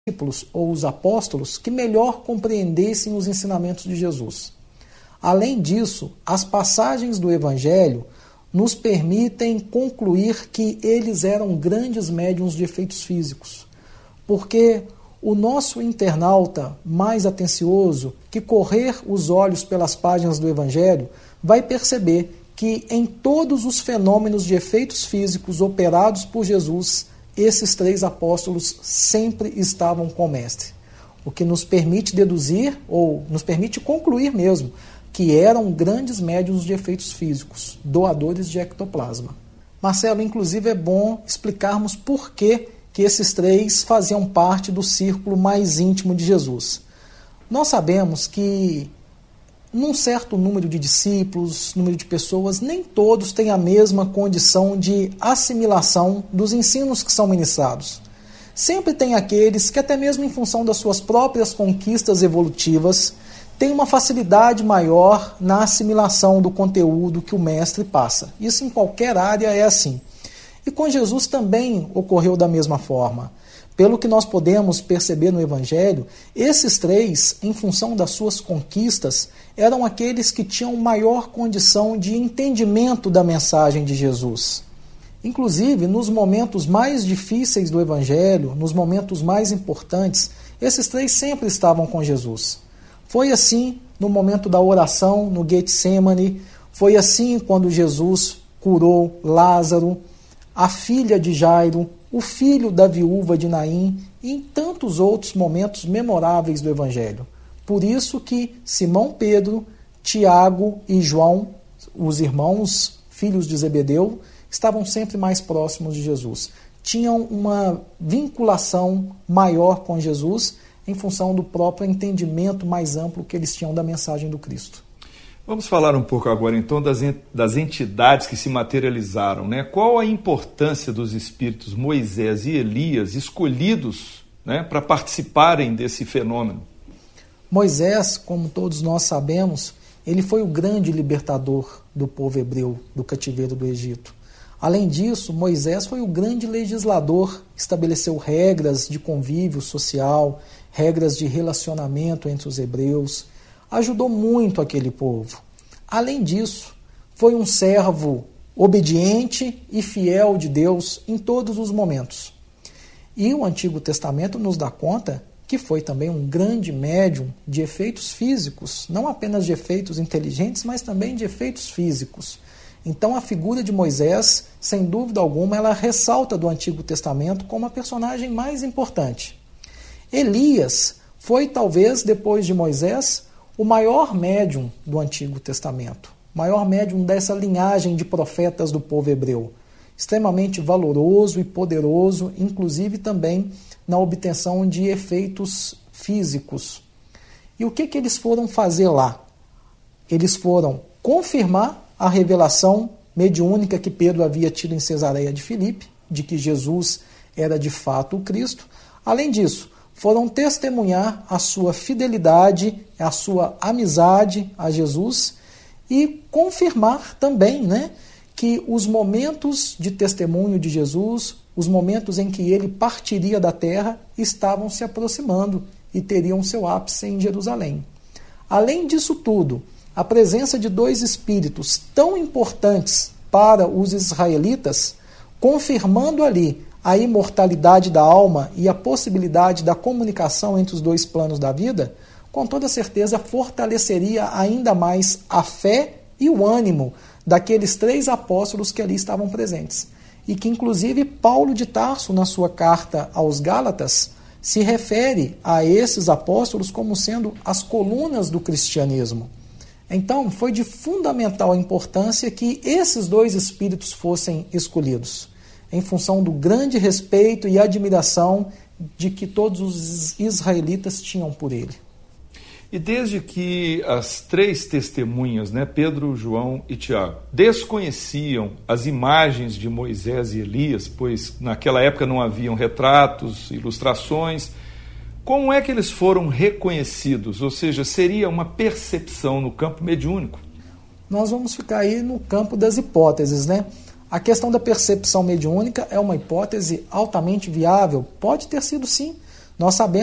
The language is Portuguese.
discípulos ou os apóstolos que melhor compreendessem os ensinamentos de Jesus. Além disso, as passagens do Evangelho nos permitem concluir que eles eram grandes médiuns de efeitos físicos, porque o nosso internauta mais atencioso, que correr os olhos pelas páginas do Evangelho, vai perceber que em todos os fenômenos de efeitos físicos operados por Jesus, esses 3 apóstolos sempre estavam com o Mestre, o que nos permite deduzir, ou nos permite concluir mesmo, que eram grandes médiuns de efeitos físicos, doadores de ectoplasma. Marcelo, inclusive é bom explicarmos por que esses 3 faziam parte do círculo mais íntimo de Jesus. Nós sabemos que num certo número de discípulos, número de pessoas, nem todos têm a mesma condição de assimilação dos ensinos que são ministrados. Sempre tem aqueles que, até mesmo em função das suas próprias conquistas evolutivas, têm uma facilidade maior na assimilação do conteúdo que o mestre passa. Isso em qualquer área é assim. E com Jesus também ocorreu da mesma forma. Pelo que nós podemos perceber no Evangelho, esses 3, em função das suas conquistas, eram aqueles que tinham maior condição de entendimento da mensagem de Jesus. Inclusive, nos momentos mais difíceis do Evangelho, nos momentos mais importantes, esses 3 sempre estavam com Jesus. Foi assim no momento da oração no Getsemane, foi assim quando Jesus curou Lázaro, a filha de Jairo, o filho da viúva de Naim e em tantos outros momentos memoráveis do Evangelho. Por isso que Simão Pedro, Tiago e João, os irmãos, filhos de Zebedeu, estavam sempre mais próximos de Jesus. Tinham uma vinculação maior com Jesus em função do próprio entendimento mais amplo que eles tinham da mensagem do Cristo. Vamos falar um pouco agora, então, das entidades que se materializaram, né? Qual a importância dos espíritos Moisés e Elias escolhidos, né, para participarem desse fenômeno? Moisés, como todos nós sabemos, ele foi o grande libertador do povo hebreu do cativeiro do Egito. Além disso, Moisés foi o grande legislador, estabeleceu regras de convívio social, regras de relacionamento entre os hebreus, ajudou muito aquele povo. Além disso, foi um servo obediente e fiel de Deus em todos os momentos. E o Antigo Testamento nos dá conta que foi também um grande médium de efeitos físicos, não apenas de efeitos inteligentes, mas também de efeitos físicos. Então a figura de Moisés, sem dúvida alguma, ela ressalta do Antigo Testamento como a personagem mais importante. Elias foi, talvez, depois de Moisés, o maior médium do Antigo Testamento, maior médium dessa linhagem de profetas do povo hebreu, extremamente valoroso e poderoso, inclusive também na obtenção de efeitos físicos. E o que eles foram fazer lá? Eles foram confirmar a revelação mediúnica que Pedro havia tido em Cesareia de Filipe, de que Jesus era de fato o Cristo. Além disso, foram testemunhar a sua fidelidade, a sua amizade a Jesus e confirmar também, que os momentos de testemunho de Jesus, os momentos em que ele partiria da terra, estavam se aproximando e teriam seu ápice em Jerusalém. Além disso tudo, a presença de 2 espíritos tão importantes para os israelitas, confirmando ali a imortalidade da alma e a possibilidade da comunicação entre os 2 planos da vida, com toda certeza fortaleceria ainda mais a fé e o ânimo daqueles 3 apóstolos que ali estavam presentes. E que, inclusive, Paulo de Tarso, na sua carta aos Gálatas, se refere a esses apóstolos como sendo as colunas do cristianismo. Então, foi de fundamental importância que esses 2 espíritos fossem escolhidos, em função do grande respeito e admiração de que todos os israelitas tinham por ele. E desde que as 3 testemunhas, Pedro, João e Tiago, desconheciam as imagens de Moisés e Elias, pois naquela época não haviam retratos, ilustrações, como é que eles foram reconhecidos? Ou seja, seria uma percepção no campo mediúnico? Nós vamos ficar aí no campo das hipóteses, A questão da percepção mediúnica é uma hipótese altamente viável. Pode ter sido sim. Nós sabemos